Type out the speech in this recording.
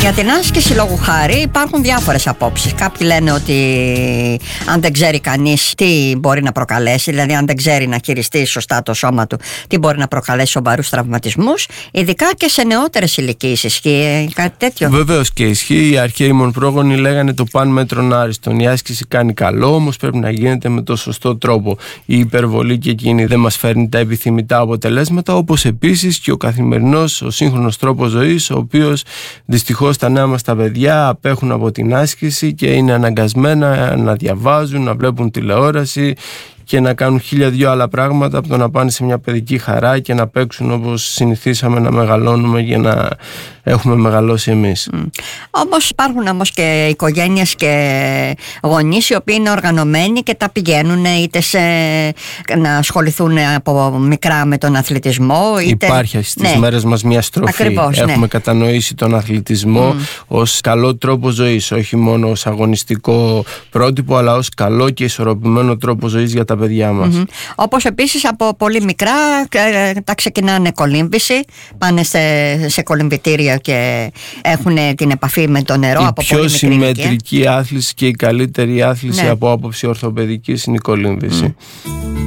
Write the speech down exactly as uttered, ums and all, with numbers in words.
Για την άσκηση λόγου χάρη υπάρχουν διάφορες απόψεις. Κάποιοι λένε ότι αν δεν ξέρει κανείς τι μπορεί να προκαλέσει, δηλαδή αν δεν ξέρει να χειριστεί σωστά το σώμα του, τι μπορεί να προκαλέσει σοβαρούς τραυματισμούς, ειδικά και σε νεότερες ηλικίες. Ισχύει κάτι τέτοιο? Βεβαίως και ισχύει. Οι αρχαίοι ημών πρόγονοι λέγανε το παν μέτρον άριστον. Η άσκηση κάνει καλό, όμως πρέπει να γίνεται με το σωστό τρόπο. Η υπερβολή και εκείνη δεν μας φέρνει τα επιθυμητά αποτελέσματα, όπως επίσης και ο καθημερινός, ο σύγχρονος τρόπος ζωής, ο οποίος δυστυχώς τα νέα μας τα παιδιά απέχουν από την άσκηση και είναι αναγκασμένα να διαβάζουν, να βλέπουν τηλεόραση και να κάνουν χίλια δυο άλλα πράγματα από το να πάνε σε μια παιδική χαρά και να παίξουν όπως συνηθίσαμε να μεγαλώνουμε για να έχουμε μεγαλώσει εμείς. Mm. Όμως υπάρχουν όμως και οικογένειες και γονείς οι οποίοι είναι οργανωμένοι και τα πηγαίνουν είτε σε, να ασχοληθούν από μικρά με τον αθλητισμό είτε... Υπάρχει στις ναι. μέρες μας μια στροφή. Ακριβώς, έχουμε ναι. κατανοήσει τον αθλητισμό mm. ως καλό τρόπο ζωής, όχι μόνο ως αγωνιστικό πρότυπο, αλλά ως καλό και ισορροπημένο τρόπο ζωής για τα παιδιά μας. Mm-hmm. Όπως επίσης από πολύ μικρά ε, τα ξεκινάνε κολύμβηση, πάνε σε, σε κολυμβητήρια και έχουν την επαφή με το νερό. Η από πιο πολύ μικρή συμμετρική ηλικία. Άθληση και η καλύτερη άθληση ναι. από άποψη ορθοπαιδικής είναι η κολύμβηση. Mm.